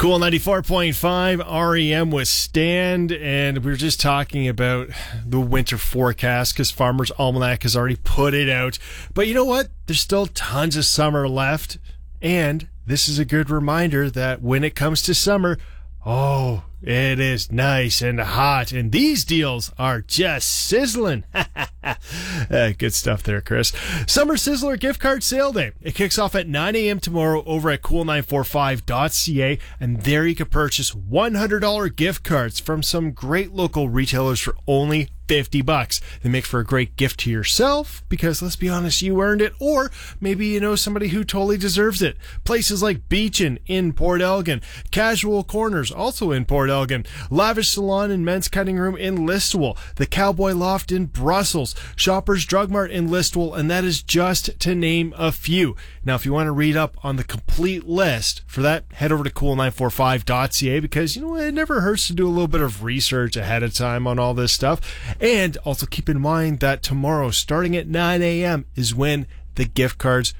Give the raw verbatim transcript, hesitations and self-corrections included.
Cool ninety-four point five R E M with Stand, and we were just talking about the winter forecast because Farmer's Almanac has already put it out. But you know what? There's still tons of summer left, and this is a good reminder that when it comes to summer, oh, it is nice and hot, and these deals are just sizzling. uh, good stuff there, Chris. Summer Sizzler gift card sale day. It kicks off at nine a.m. tomorrow over at cool nine forty-five dot c a, and there you can purchase one hundred dollars gift cards from some great local retailers for only fifty bucks. They make for a great gift to yourself because, let's be honest, you earned it, or maybe you know somebody who totally deserves it. Places like Beachin in Port Elgin, Casual Corners also in Port Elgin, Lavish Salon and Men's Cutting Room in Listowel, the Cowboy Loft in Brussels, Shoppers Drug Mart in Listowel, and that is just to name a few. Now, if you want to read up on the complete list, for that, head over to cool nine forty-five dot c a because, you know, it never hurts to do a little bit of research ahead of time on all this stuff. And also keep in mind that tomorrow, starting at nine a.m., is when the gift cards